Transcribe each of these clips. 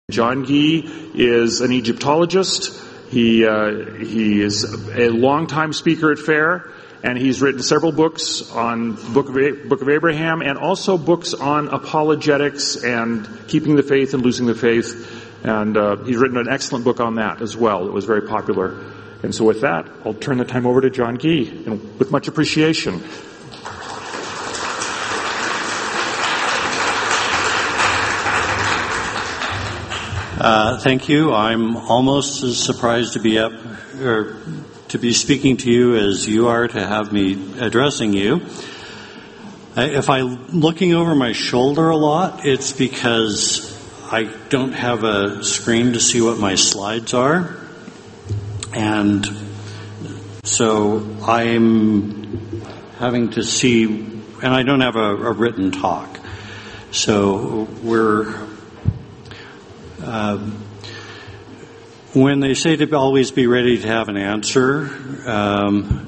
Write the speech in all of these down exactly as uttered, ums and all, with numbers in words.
John Gee is an Egyptologist. He uh, he is a longtime speaker at FAIR, and he's written several books on the Book of, a- Book of Abraham, and also books on apologetics and keeping the faith and losing the faith. And uh, he's written an excellent book on that as well. It was very popular. And so with that, I'll turn the time over to John Gee, and with much appreciation. Uh, thank you. I'm almost as surprised to be up or to be speaking to you as you are to have me addressing you. I, if I'm looking over my shoulder a lot, it's because I don't have a screen to see what my slides are. And so I'm having to see, and I don't have a, a written talk. So we're Uh, when they say to always be ready to have an answer, um,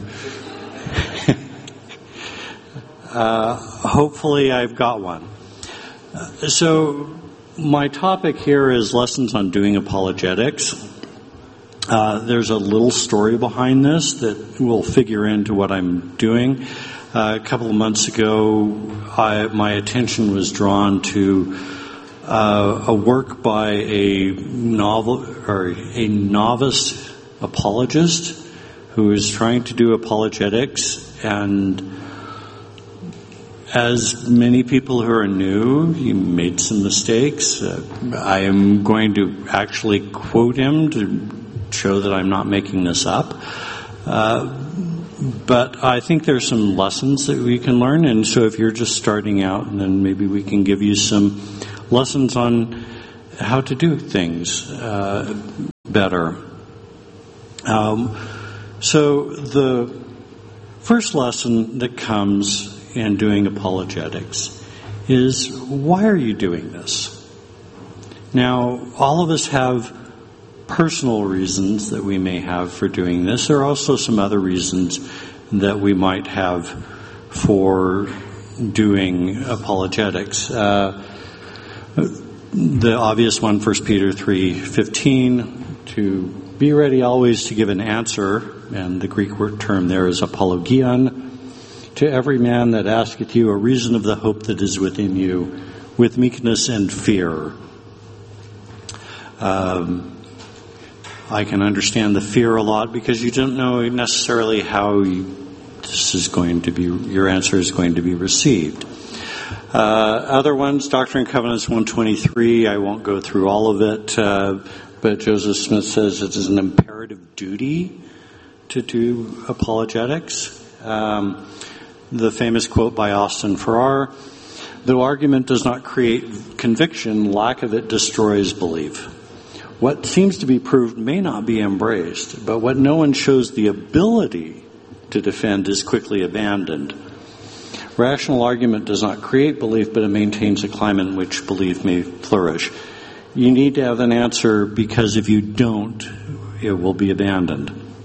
uh, hopefully I've got one. Uh, so my topic here is lessons on doing apologetics. Uh, there's a little story behind this that will figure into what I'm doing. Uh, a couple of months ago, I, my attention was drawn to Uh, a work by a novel or a novice apologist who is trying to do apologetics, and as many people who are new, he made some mistakes. Uh, I am going to actually quote him to show that I'm not making this up. Uh, but I think there's some lessons that we can learn, and so if you're just starting out, then maybe we can give you some lessons on how to do things uh, better. Um, so the first lesson that comes in doing apologetics is, why are you doing this? Now, all of us have personal reasons that we may have for doing this. There are also some other reasons that we might have for doing apologetics. Uh, The obvious one, First Peter three fifteen, to be ready always to give an answer, and the Greek word term there is apologion, to every man that asketh you a reason of the hope that is within you, with meekness and fear. Um, I can understand the fear a lot because you don't know necessarily how you, this is going to be, your answer is going to be received. Uh, other ones, Doctrine and Covenants one twenty-three, I won't go through all of it, uh, but Joseph Smith says it is an imperative duty to do apologetics. Um, the famous quote by Austin Farrar, though argument does not create conviction, lack of it destroys belief. What seems to be proved may not be embraced, but what no one shows the ability to defend is quickly abandoned. Rational argument does not create belief, but it maintains a climate in which belief may flourish. You need to have an answer, because if you don't, it will be abandoned.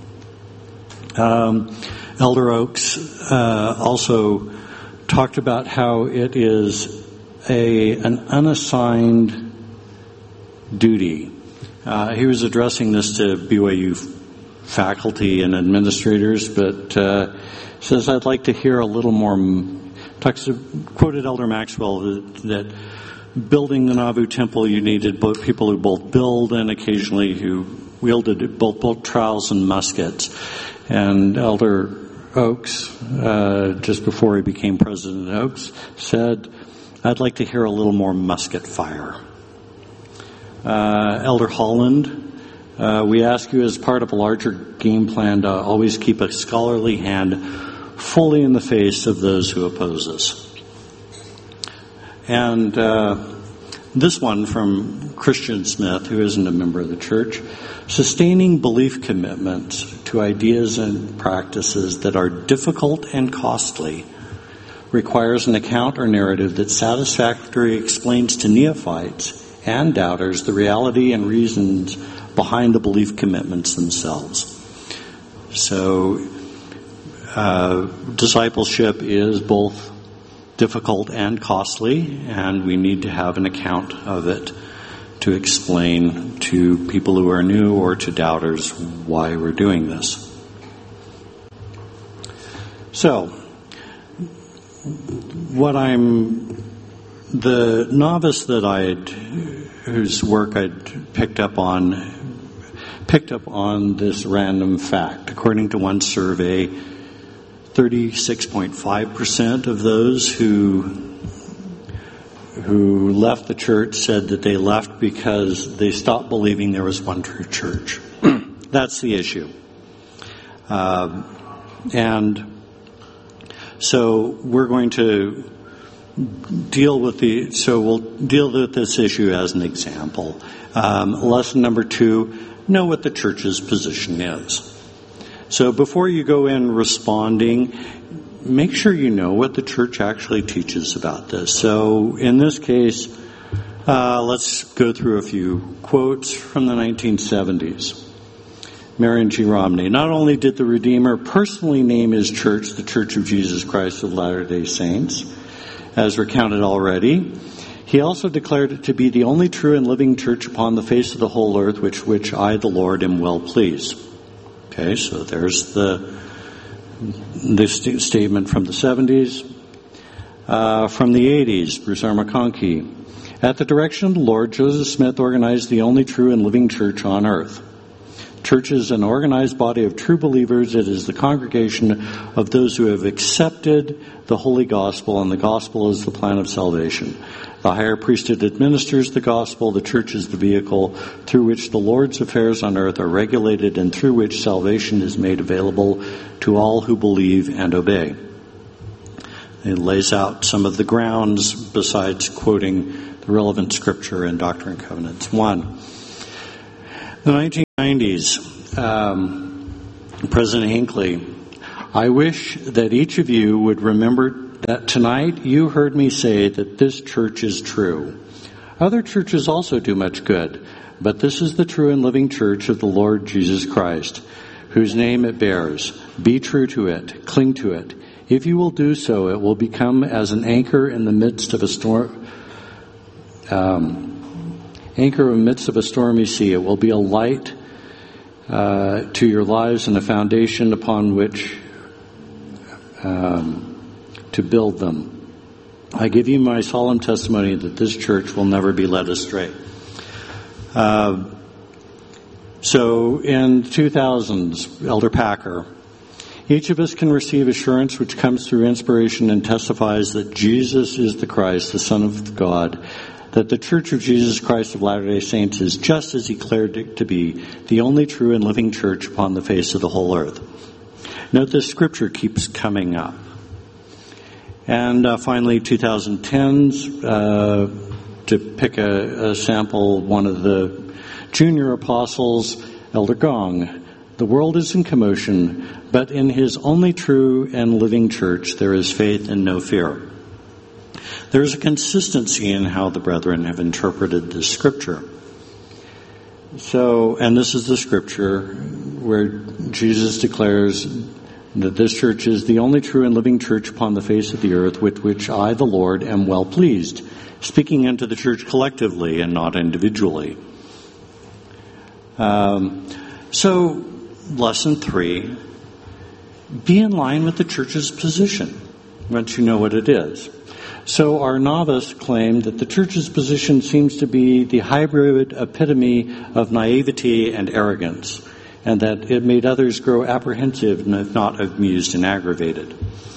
Um, Elder Oaks uh, also talked about how it is a an unassigned duty. Uh, he was addressing this to B Y U faculty and administrators, but uh, says, I'd like to hear a little more. Talks, quoted Elder Maxwell that, that building the Nauvoo Temple, you needed both people who both build and occasionally who wielded both both trowels and muskets. And Elder Oaks, uh, just before he became President Oaks, said, I'd like to hear a little more musket fire. Uh, Elder Holland, uh, we ask you as part of a larger game plan to always keep a scholarly hand fully in the face of those who oppose us. And uh, this one from Christian Smith, who isn't a member of the church, sustaining belief commitments to ideas and practices that are difficult and costly requires an account or narrative that satisfactorily explains to neophytes and doubters the reality and reasons behind the belief commitments themselves. So Uh, discipleship is both difficult and costly, and we need to have an account of it to explain to people who are new or to doubters why we're doing this. So, what I'm, the novice that I'd, whose work I'd picked up on, picked up on this random fact. According to one survey, thirty-six point five percent of those who who left the church said that they left because they stopped believing there was one true church. That's the issue. Uh, and so we're going to deal with the, so we'll deal with this issue as an example. Um, lesson number two, know what the church's position is. So before you go in responding, make sure you know what the church actually teaches about this. So in this case, uh, let's go through a few quotes from the nineteen seventies. Marion G. Romney. Not only did the Redeemer personally name his church the Church of Jesus Christ of Latter-day Saints, as recounted already, he also declared it to be the only true and living church upon the face of the whole earth, which which I, the Lord, am well pleased. Okay, so there's the this st- statement from the seventies. Uh, from the eighties, Bruce R. McConkie. At the direction of the Lord, Joseph Smith organized the only true and living church on earth. Church is an organized body of true believers. It is the congregation of those who have accepted the holy gospel, and the gospel is the plan of salvation. The higher priesthood administers the gospel. The church is the vehicle through which the Lord's affairs on earth are regulated and through which salvation is made available to all who believe and obey. It lays out some of the grounds besides quoting the relevant scripture in Doctrine and Covenants. One, the nineteen nineties, um, President Hinckley, I wish that each of you would remember that tonight you heard me say that this church is true. Other churches also do much good, but this is the true and living church of the Lord Jesus Christ, whose name it bears. Be true to it. Cling to it. If you will do so, it will become as an anchor in the midst of a storm, um, anchor in the midst of a stormy sea. It will be a light uh, to your lives and a foundation upon which um, to build them. I give you my solemn testimony that this church will never be led astray. Uh, so in two thousands, Elder Packer, each of us can receive assurance which comes through inspiration and testifies that Jesus is the Christ, the Son of God, that the Church of Jesus Christ of Latter-day Saints is just as he declared it to be, the only true and living church upon the face of the whole earth. Note this scripture keeps coming up. And uh, finally, twenty tens, uh, to pick a, a sample, one of the junior apostles, Elder Gong. The world is in commotion, but in his only true and living church there is faith and no fear. There is a consistency in how the brethren have interpreted this scripture. So, and this is the scripture where Jesus declares that this church is the only true and living church upon the face of the earth, with which I, the Lord, am well pleased, speaking unto the church collectively and not individually. Um, so, lesson three, be in line with the church's position once you know what it is. So our novice claimed that the church's position seems to be the hybrid epitome of naivety and arrogance, and that it made others grow apprehensive and if not amused and aggravated.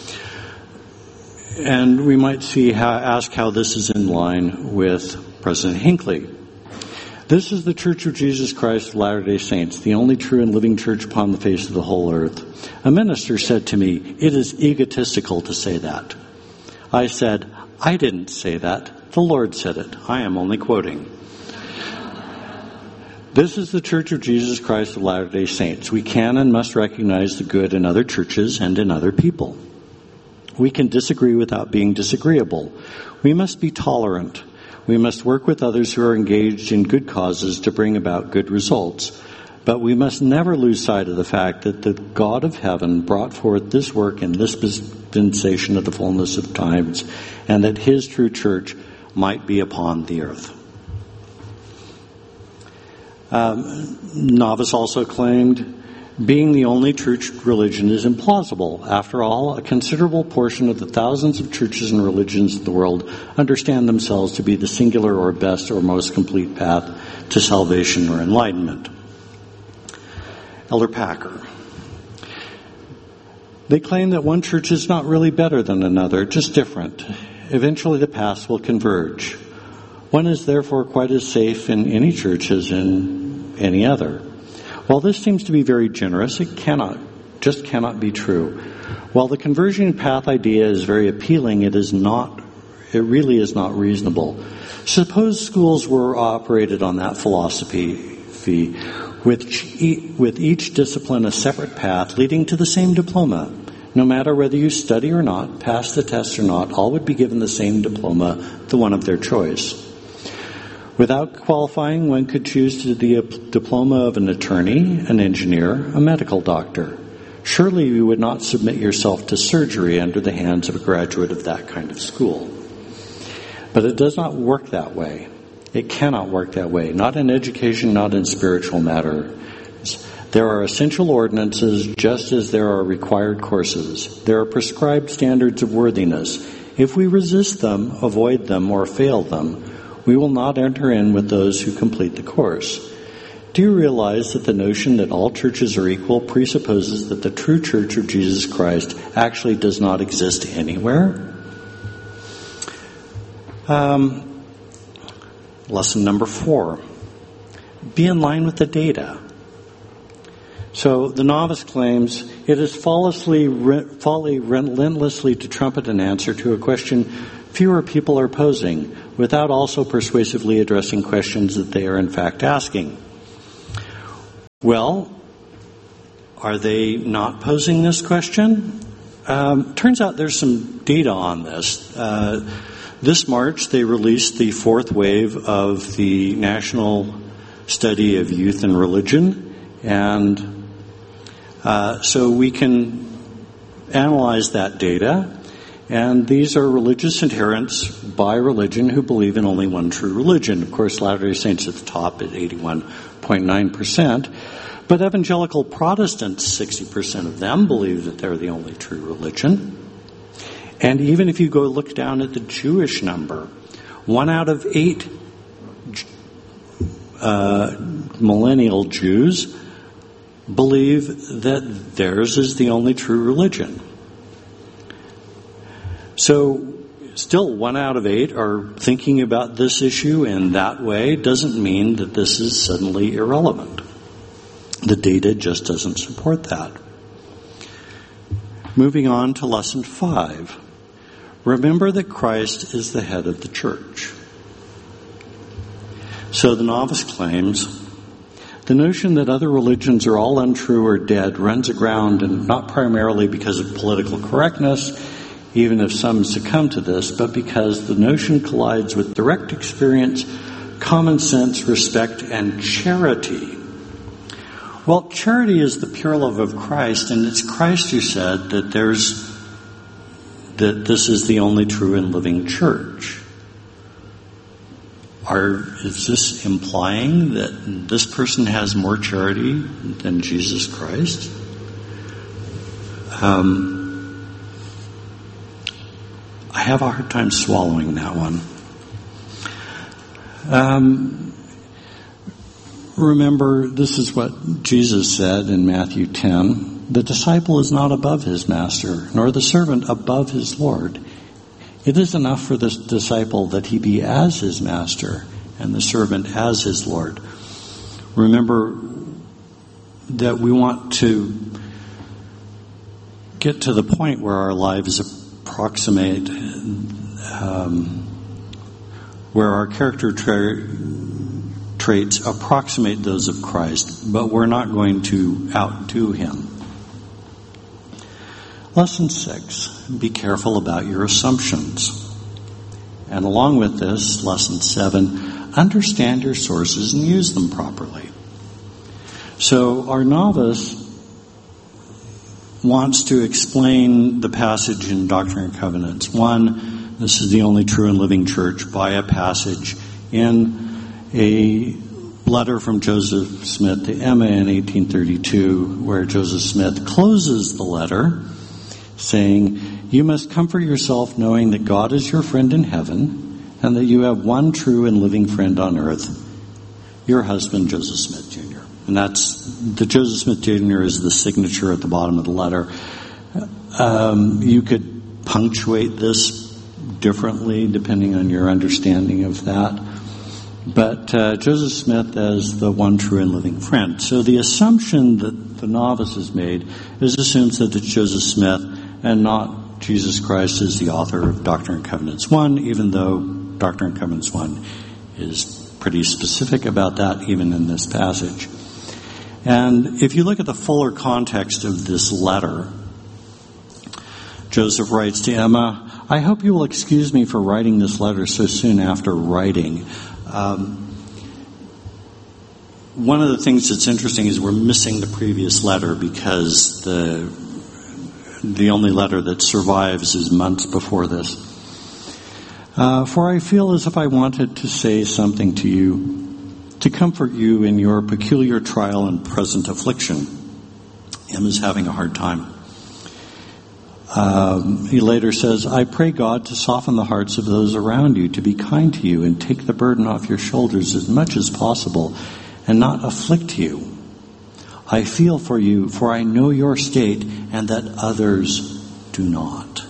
And we might see how, ask how this is in line with President Hinckley. This is the Church of Jesus Christ of Latter-day Saints, the only true and living church upon the face of the whole earth. A minister said to me, "It is egotistical to say that." I said, "I didn't say that. The Lord said it. I am only quoting." This is the Church of Jesus Christ of Latter-day Saints. We can and must recognize the good in other churches and in other people. We can disagree without being disagreeable. We must be tolerant. We must work with others who are engaged in good causes to bring about good results. But we must never lose sight of the fact that the God of heaven brought forth this work in this dispensation of the fullness of times, and that his true church might be upon the earth. Um, novice also claimed, being the only true religion is implausible. After all, a considerable portion of the thousands of churches and religions of the world understand themselves to be the singular or best or most complete path to salvation or enlightenment. Elder Packer. They claim that one church is not really better than another, just different. Eventually the paths will converge. One is therefore quite as safe in any church as in any other. While this seems to be very generous, it cannot, just cannot be true. While the conversion path idea is very appealing, it is not, it really is not reasonable. Suppose schools were operated on that philosophy, with, with each discipline a separate path leading to the same diploma. No matter whether you study or not, pass the test or not, all would be given the same diploma, the one of their choice. Without qualifying, one could choose the diploma of an attorney, an engineer, a medical doctor. Surely you would not submit yourself to surgery under the hands of a graduate of that kind of school. But it does not work that way. It cannot work that way. Not in education, not in spiritual matters. There are essential ordinances just as there are required courses. There are prescribed standards of worthiness. If we resist them, avoid them, or fail them, we will not enter in with those who complete the course. Do you realize that the notion that all churches are equal presupposes that the true church of Jesus Christ actually does not exist anywhere? Um, lesson number four. Be in line with the data. So the novice claims it is folly relentlessly to trumpet an answer to a question fewer people are posing, without also persuasively addressing questions that they are in fact asking. Well, are they not posing this question? Um, turns out there's some data on this. Uh, this March, they released the fourth wave of the National Study of Youth and Religion, and uh, so we can analyze that data. And these are religious adherents by religion who believe in only one true religion. Of course, Latter-day Saints at the top at eighty-one point nine percent. But evangelical Protestants, sixty percent of them believe that they're the only true religion. And even if you go look down at the Jewish number, one out of eight uh, millennial Jews believe that theirs is the only true religion. So, still one out of eight are thinking about this issue in that way. Doesn't mean that this is suddenly irrelevant. The data just doesn't support that. Moving on to lesson five. Remember that Christ is the head of the church. So the novice claims, the notion that other religions are all untrue or dead runs aground, and not primarily because of political correctness, even if some succumb to this, but because the notion collides with direct experience, common sense, respect, and charity. Well, charity is the pure love of Christ, and it's Christ who said that there's that this is the only true and living church. Are, is this implying that this person has more charity than Jesus Christ? Um... I have a hard time swallowing that one. Um, remember, this is what Jesus said in Matthew ten. The disciple is not above his master, nor the servant above his Lord. It is enough for the disciple that he be as his master, and the servant as his Lord. Remember that we want to get to the point where our lives approximate, um, where our character tra- traits approximate those of Christ, but we're not going to outdo him. Lesson six, be careful about your assumptions. And along with this, lesson seven, understand your sources and use them properly. So our novice wants to explain the passage in Doctrine and Covenants. One, this is the only true and living church, by a passage in a letter from Joseph Smith to Emma in eighteen thirty-two, where Joseph Smith closes the letter saying, "You must comfort yourself knowing that God is your friend in heaven and that you have one true and living friend on earth, your husband, Joseph Smith, Junior" And that's, the Joseph Smith, Junior is the signature at the bottom of the letter. Um, you could punctuate this differently depending on your understanding of that. But uh, Joseph Smith as the one true and living friend. So the assumption that the novice has made is assumes that it's Joseph Smith and not Jesus Christ is the author of Doctrine and Covenants one, even though Doctrine and Covenants one is pretty specific about that even in this passage. And if you look at the fuller context of this letter, Joseph writes to Emma, "I hope you will excuse me for writing this letter so soon after writing." Um, one of the things that's interesting is we're missing the previous letter because the the only letter that survives is months before this. Uh, for I feel as if I wanted to say something to you to comfort you in your peculiar trial and present affliction. Emma's having a hard time. Um, he later says, "I pray God to soften the hearts of those around you, to be kind to you and take the burden off your shoulders as much as possible and not afflict you. I feel for you, for I know your state and that others do not."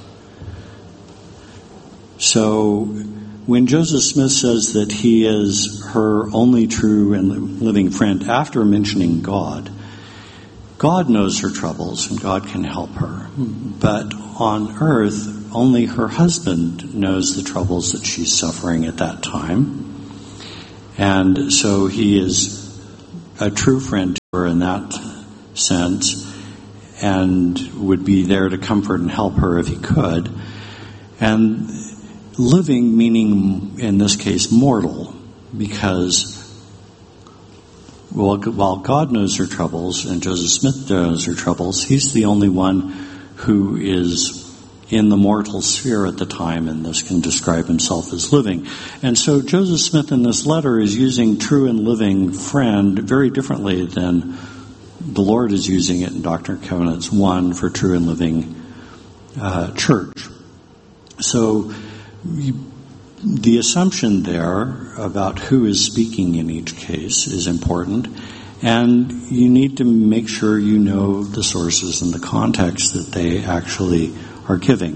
So when Joseph Smith says that he is her only true and living friend after mentioning God, God knows her troubles and God can help her. But on earth, only her husband knows the troubles that she's suffering at that time. And so he is a true friend to her in that sense and would be there to comfort and help her if he could. And living, meaning in this case mortal, because well, while God knows her troubles and Joseph Smith knows her troubles, he's the only one who is in the mortal sphere at the time, and this can describe himself as living. And so Joseph Smith in this letter is using true and living friend very differently than the Lord is using it in Doctrine and Covenants one for true and living uh, church. So you, the assumption there about who is speaking in each case is important, and you need to make sure you know the sources and the context that they actually are giving.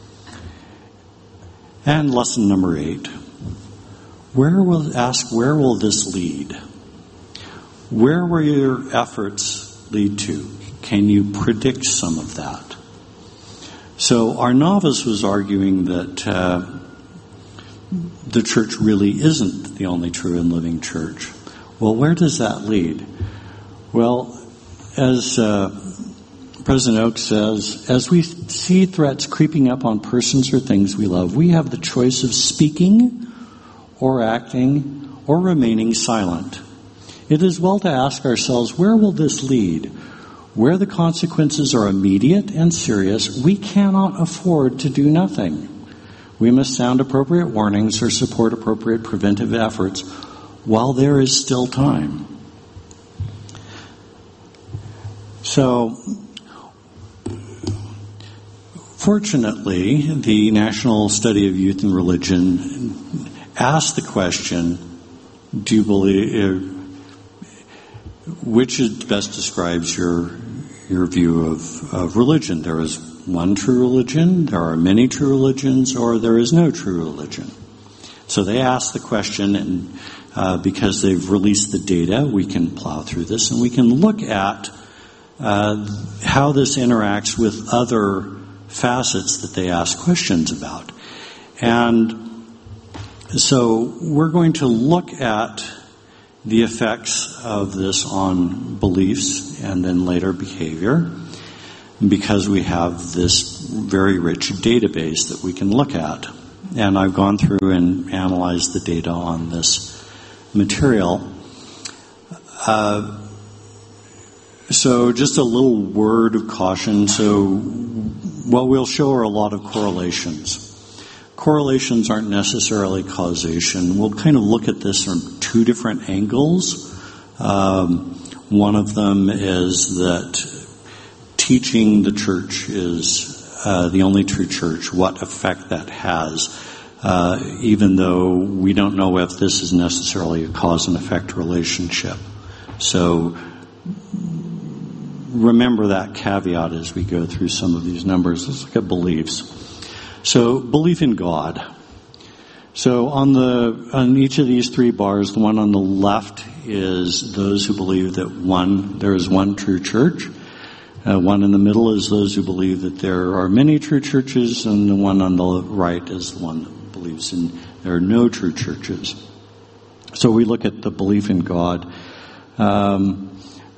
And lesson number eight. Where will ask where will this lead? Where will your efforts lead to? Can you predict some of that? So our novice was arguing that uh, the church really isn't the only true and living church. Well, where does that lead? Well, as uh, President Oak says, as we see threats creeping up on persons or things we love, we have the choice of speaking or acting or remaining silent. It is well to ask ourselves, where will this lead? Where the consequences are immediate and serious, we cannot afford to do nothing. We must sound appropriate warnings or support appropriate preventive efforts while there is still time. So, fortunately, the National Study of Youth and Religion asked the question, do you believe, which best describes your your view of, of religion? There is one true religion, there are many true religions, or there is no true religion. So they asked the question, and uh, because they've released the data, we can plow through this, and we can look at uh, how this interacts with other facets that they ask questions about. And so we're going to look at the effects of this on beliefs and then later behavior, because we have this very rich database that we can look at. And I've gone through and analyzed the data on this material. Uh, so just a little word of caution. So what we'll show are a lot of correlations. Correlations aren't necessarily causation. We'll kind of look at this from two two different angles. Um, one of them is that teaching the church is uh, the only true church, what effect that has, uh, even though we don't know if this is necessarily a cause and effect relationship. So remember that caveat as we go through some of these numbers. Let's look at beliefs. So belief in God. So on the on each of these three bars, the one on the left is those who believe that one there is one true church. Uh, one in the middle is those who believe that there are many true churches, and the one on the right is the one that believes in there are no true churches. So we look at the belief in God. Um,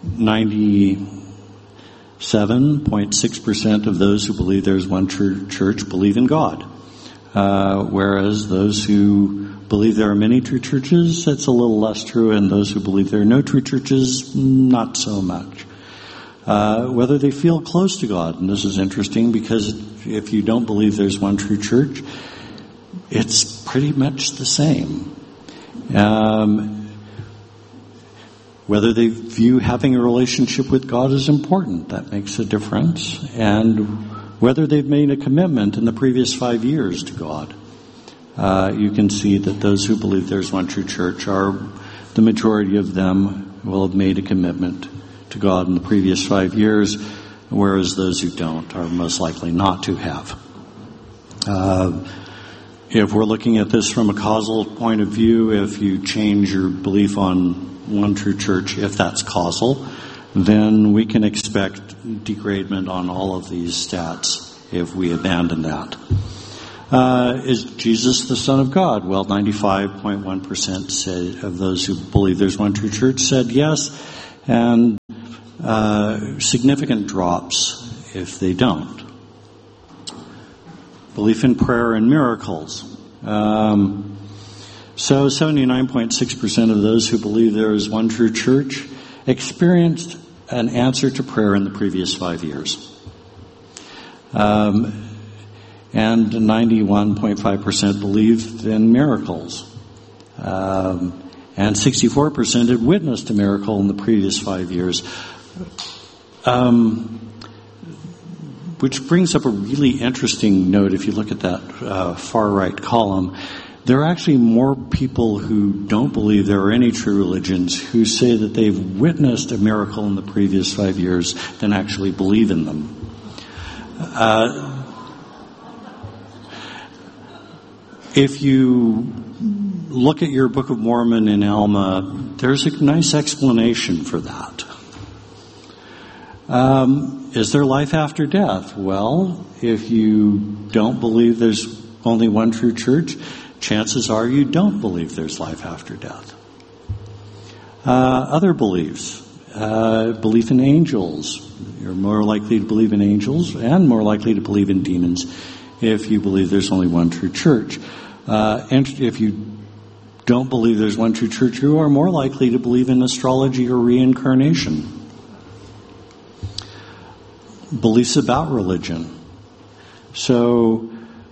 ninety-seven point six percent of those who believe there's one true church believe in God. Uh, whereas those who believe there are many true churches, that's a little less true, and those who believe there are no true churches, not so much. Uh, whether they feel close to God, and this is interesting because if you don't believe there's one true church, it's pretty much the same. Um, whether they view having a relationship with God as important, that makes a difference, and whether they've made a commitment in the previous five years to God. Uh, you can see that those who believe there's one true church are, the majority of them will have made a commitment to God in the previous five years, whereas those who don't are most likely not to have. Uh, if we're looking at this from a causal point of view, if you change your belief on one true church, if that's causal, then we can expect degradement on all of these stats if we abandon that. Uh, is Jesus the Son of God? Well, ninety-five point one percent say, of those who believe there's one true church said yes, and uh, significant drops if they don't. Belief in prayer and miracles. Um, so seventy-nine point six percent of those who believe there is one true church experienced an answer to prayer in the previous five years. Um, and ninety-one point five percent believed in miracles. Um, and sixty-four percent had witnessed a miracle in the previous five years. Um, which brings up a really interesting note if you look at that uh, far right column. There are actually more people who don't believe there are any true religions who say that they've witnessed a miracle in the previous five years than actually believe in them. Uh, if you look at your Book of Mormon in Alma, there's a nice explanation for that. Um, is there life after death? Well, if you don't believe there's only one true church, chances are you don't believe there's life after death. Uh, other beliefs. Uh, belief in angels. You're more likely to believe in angels and more likely to believe in demons if you believe there's only one true church. Uh, and if you don't believe there's one true church, you are more likely to believe in astrology or reincarnation. Beliefs about religion. So,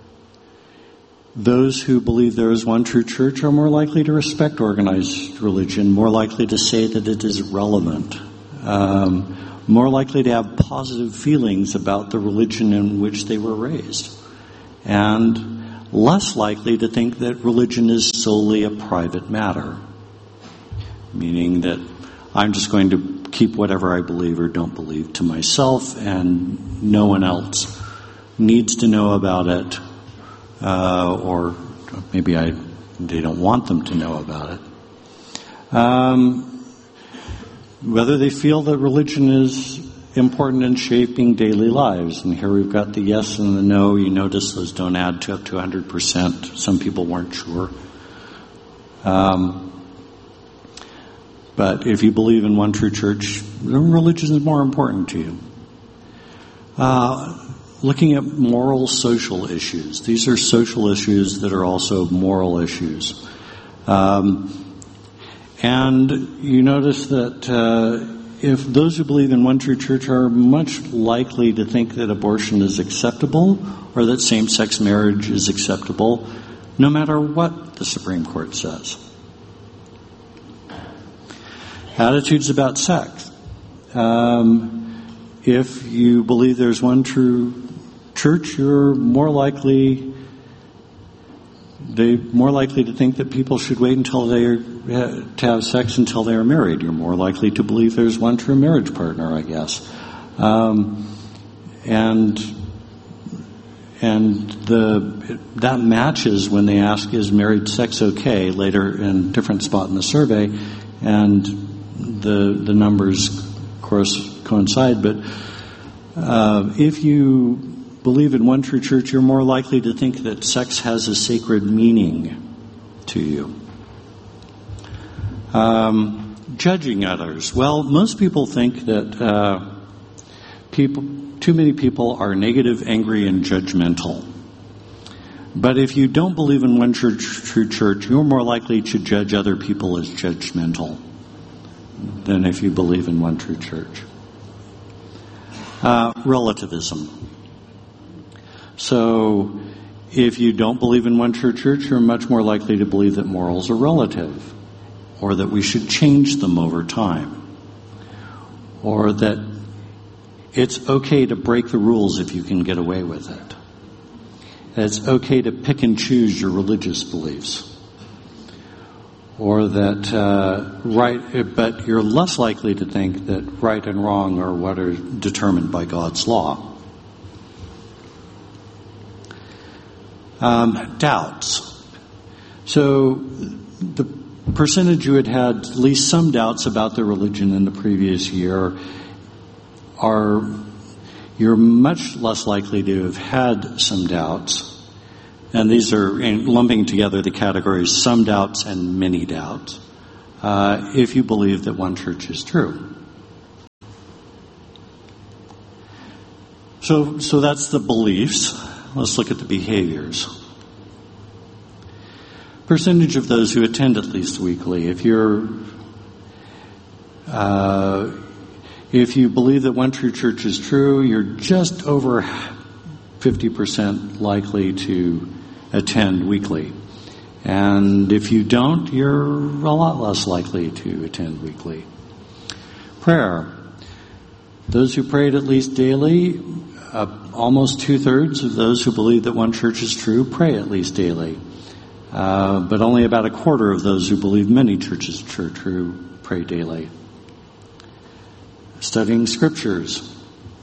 those who believe there is one true church are more likely to respect organized religion, more likely to say that it is relevant, um, more likely to have positive feelings about the religion in which they were raised, and less likely to think that religion is solely a private matter, meaning that I'm just going to keep whatever I believe or don't believe to myself, and no one else needs to know about it. Uh, or maybe I, they don't want them to know about it. Um, whether they feel that religion is important in shaping daily lives. And here we've got the yes and the no. You notice those don't add to up to one hundred percent. Some people weren't sure. Um, but if you believe in one true church, religion is more important to you. Uh, Looking at moral social issues. These are social issues that are also moral issues. Um, and you notice that uh, if those who believe in one true church are much likely to think that abortion is acceptable or that same-sex marriage is acceptable, no matter what the Supreme Court says. Attitudes about sex. Um, if you believe there's one true church, you're more likely they more likely to think that people should wait until they are, to have sex until they are married. You're more likely to believe there's one true marriage partner, I guess. Um, and and the that matches when they ask, "Is married sex okay?" later in a different spot in the survey, and the the numbers, of course, coincide. But uh, if you believe in one true church, you're more likely to think that sex has a sacred meaning to you. Um, judging others. Well, most people think that uh, people, too many people are negative, angry, and judgmental. But if you don't believe in one true, true church, you're more likely to judge other people as judgmental than if you believe in one true church. Uh, relativism. So, if you don't believe in one true church, you're much more likely to believe that morals are relative, or that we should change them over time, or that it's okay to break the rules if you can get away with it. It's okay to pick and choose your religious beliefs, or that uh, right, but you're less likely to think that right and wrong are what are determined by God's law. Um, doubts. So the percentage who had had at least some doubts about their religion in the previous year are, you're much less likely to have had some doubts. And these are lumping together the categories some doubts and many doubts, uh, if you believe that one church is true. So, so that's the beliefs. Let's look at the behaviors. Percentage of those who attend at least weekly. If you're, uh, if you believe that one true church is true, you're just over fifty percent likely to attend weekly. And if you don't, you're a lot less likely to attend weekly. Prayer. Those who prayed at least daily, uh, almost two-thirds of those who believe that one church is true pray at least daily. Uh, but only about a quarter of those who believe many churches are true pray daily. Studying scriptures.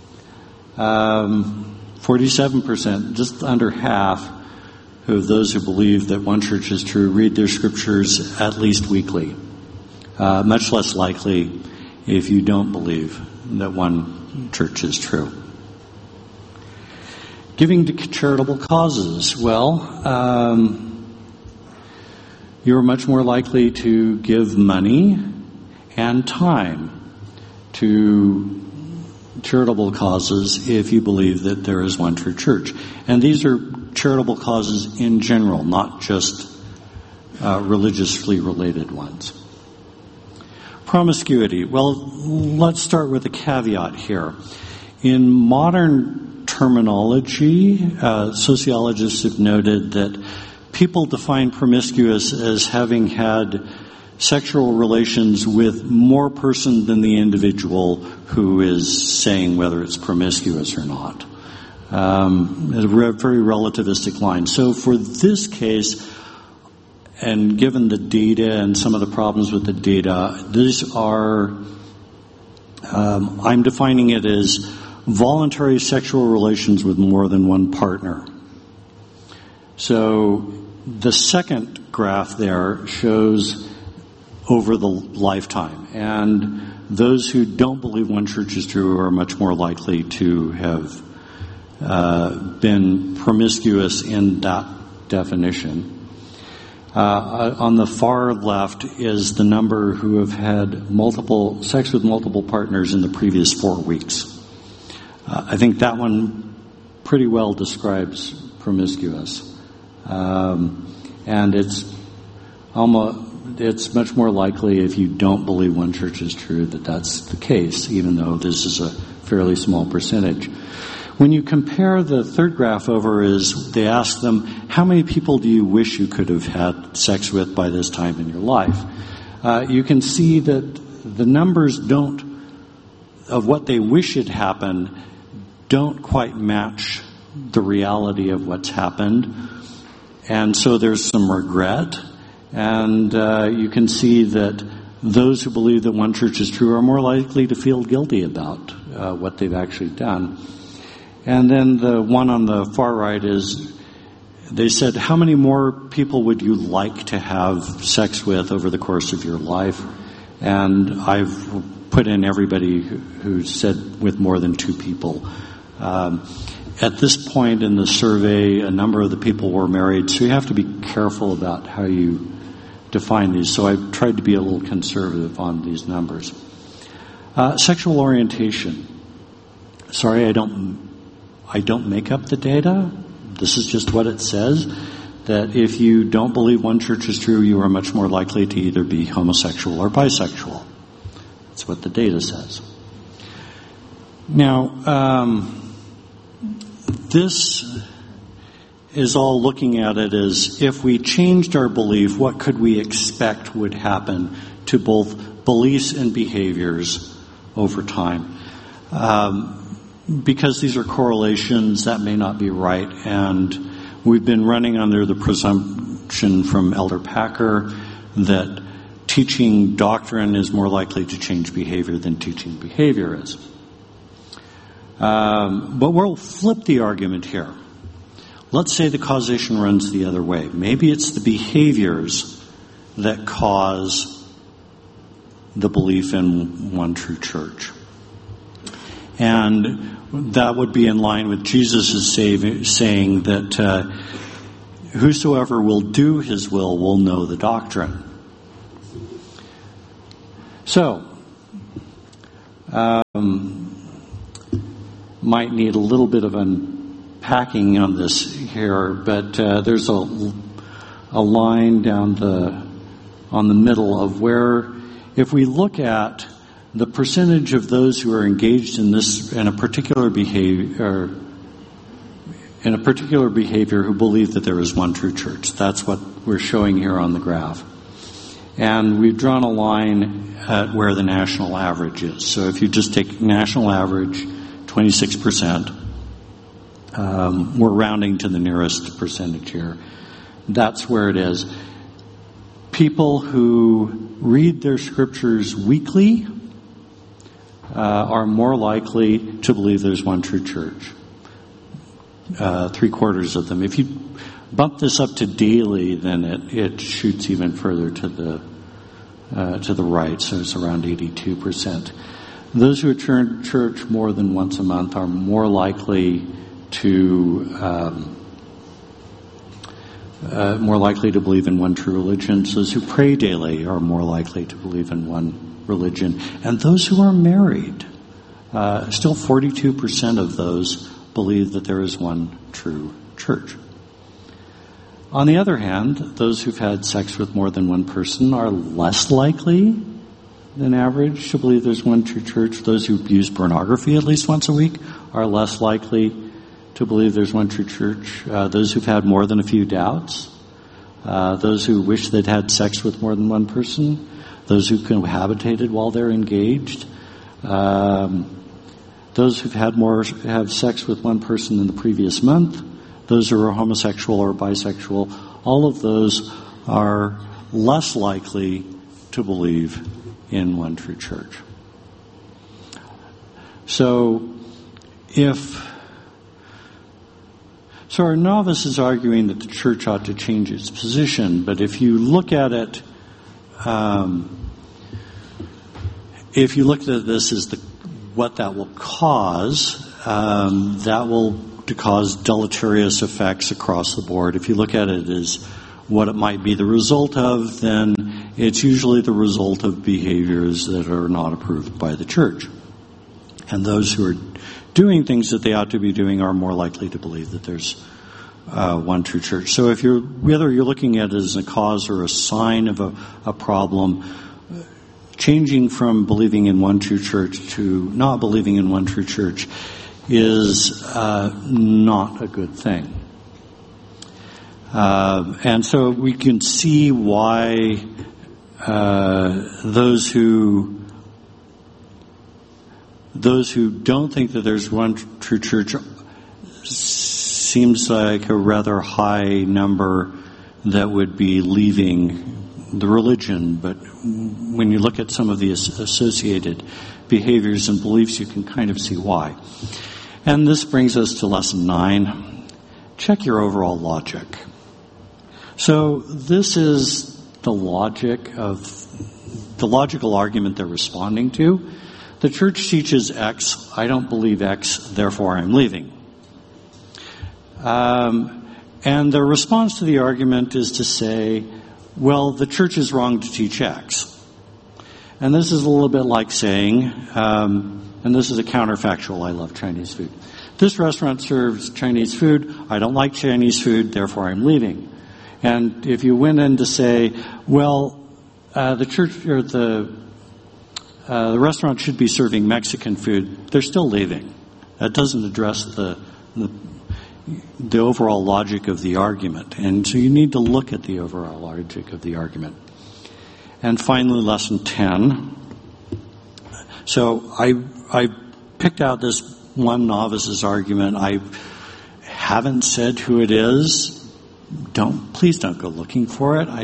Um, forty-seven percent, just under half of those who believe that one church is true read their scriptures at least weekly. Uh, much less likely if you don't believe that one church is true. Giving to charitable causes. Well, um, you're much more likely to give money and time to charitable causes if you believe that there is one true church. And these are charitable causes in general, not just uh, religiously related ones. Promiscuity. Well, let's start with a caveat here. In modern terminology, uh, sociologists have noted that people define promiscuous as having had sexual relations with more person than the individual who is saying whether it's promiscuous or not. Um, a very relativistic line. So for this case, and given the data and some of the problems with the data, these are, um, I'm defining it as voluntary sexual relations with more than one partner. So the second graph there shows over the lifetime. And those who don't believe one church is true are much more likely to have uh, been promiscuous in that definition. Uh, on the far left is the number who have had multiple sex with multiple partners in the previous four weeks. Uh, I think that one pretty well describes promiscuous. Um, and it's almost, it's much more likely if you don't believe one church is true that that's the case, even though this is a fairly small percentage. When you compare the third graph over, is they ask them, how many people do you wish you could have had sex with by this time in your life? Uh, you can see that the numbers don't, of what they wish had happened, don't quite match the reality of what's happened. And so there's some regret. And uh, you can see that those who believe that one church is true are more likely to feel guilty about uh, what they've actually done. And then the one on the far right is, they said, how many more people would you like to have sex with over the course of your life? And I've put in everybody who said with more than two people. Um, at this point in the survey, a number of the people were married, so you have to be careful about how you define these. So I've tried to be a little conservative on these numbers. Uh, sexual orientation. Sorry, I don't, I don't make up the data. This is just what it says, that if you don't believe one church is true, you are much more likely to either be homosexual or bisexual. That's what the data says. Now, um, this is all looking at it as if we changed our belief, what could we expect would happen to both beliefs and behaviors over time? Um, Because these are correlations, that may not be right, and we've been running under the presumption from Elder Packer that teaching doctrine is more likely to change behavior than teaching behavior is. Um, but we'll flip the argument here. Let's say the causation runs the other way. Maybe it's the behaviors that cause the belief in one true church. And that would be in line with Jesus' saying that uh, whosoever will do his will will know the doctrine. So, um, might need a little bit of unpacking on this here, but uh, there's a, a line down the on the middle of where, if we look at the percentage of those who are engaged in this in a particular behavior, in a particular behavior, who believe that there is one true church. That's what we're showing here on the graph, and we've drawn a line at where the national average is. So if you just take national average, twenty-six percent. Um, we're rounding to the nearest percentage here. That's where it is. People who read their scriptures weekly Uh, are more likely to believe there's one true church. Uh, three quarters of them. If you bump this up to daily, then it, it shoots even further to the uh, to the right, so it's around eighty-two percent. Those who attend church more than once a month are more likely to um, uh, more likely to believe in one true religion. So those who pray daily are more likely to believe in one religion. And those who are married, uh, still forty-two percent of those believe that there is one true church. On the other hand, those who've had sex with more than one person are less likely than average to believe there's one true church. Those who use pornography at least once a week are less likely to believe there's one true church. Uh, those who've had more than a few doubts, uh, those who wish they'd had sex with more than one person, those who cohabitated while they're engaged, um, those who've had more have sex with one person in the previous month, those who are homosexual or bisexual, all of those are less likely to believe in one true church. So, if so, our novice is arguing that the church ought to change its position, but if you look at it. Um, If you looked at this as the, what that will cause, um, that will to cause deleterious effects across the board. If you look at it as what it might be the result of, then it's usually the result of behaviors that are not approved by the church. And those who are doing things that they ought to be doing are more likely to believe that there's uh, one true church. So if you're, whether you're looking at it as a cause or a sign of a, a problem, changing from believing in one true church to not believing in one true church is uh, not a good thing. Uh, and so we can see why uh, those who those who don't think that there's one true church seems like a rather high number that would be leaving the religion. But when you look at some of the associated behaviors and beliefs, you can kind of see why. And this brings us to lesson nine. Check your overall logic. So this is the logic of the logical argument they're responding to. The church teaches X. I don't believe X, therefore I'm leaving. Um, and the response to the argument is to say, well, the church is wrong to teach X. And this is a little bit like saying, um, and this is a counterfactual, I love Chinese food. This restaurant serves Chinese food. I don't like Chinese food, therefore I'm leaving. And if you went in to say, well, uh, the church or the uh, the restaurant should be serving Mexican food, they're still leaving. That doesn't address the, the the overall logic of the argument. And so you need to look at the overall logic of the argument. And finally, lesson ten. So I I picked out this one novice's argument. I haven't said who it is. Don't please don't go looking for it. I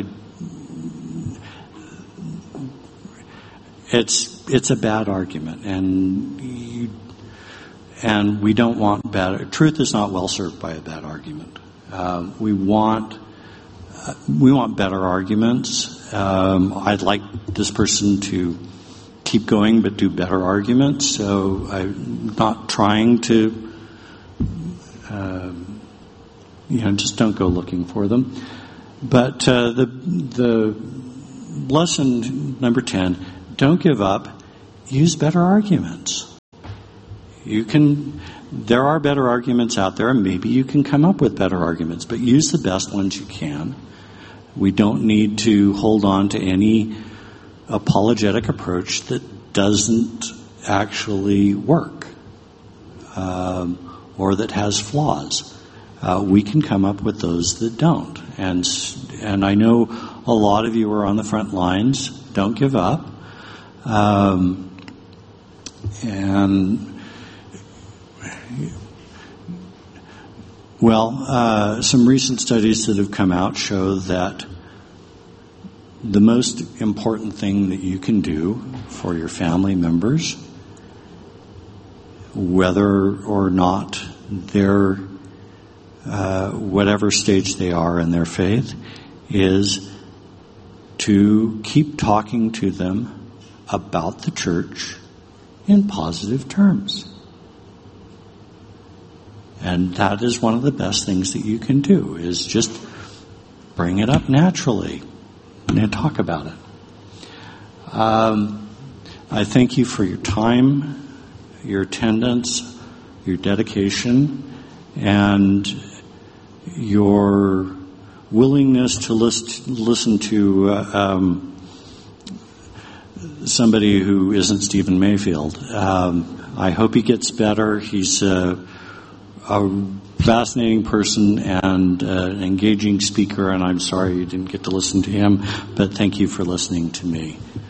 it's it's a bad argument, and you, and we don't want bad. Truth is not well served by a bad argument. Uh, we want uh, we want better arguments. Um, I'd like this person to keep going, but do better arguments. So I'm not trying to. Uh, You know, just don't go looking for them. But uh, the the lesson number ten: don't give up. Use better arguments. You can. There are better arguments out there, and maybe you can come up with better arguments. But use the best ones you can. We don't need to hold on to any apologetic approach that doesn't actually work um, or that has flaws. Uh, we can come up with those that don't. And and I know a lot of you are on the front lines. Don't give up. Um, and, well, uh, some recent studies that have come out show that the most important thing that you can do for your family members, whether or not they're Uh, whatever stage they are in their faith, is to keep talking to them about the church in positive terms. And that is one of the best things that you can do, is just bring it up naturally and talk about it. Um, I thank you for your time, your attendance, your dedication, and your willingness to list, listen to uh, um, somebody who isn't Stephen Mayfield. Um, I hope he gets better. He's a, a fascinating person and uh, an engaging speaker, and I'm sorry you didn't get to listen to him, but thank you for listening to me.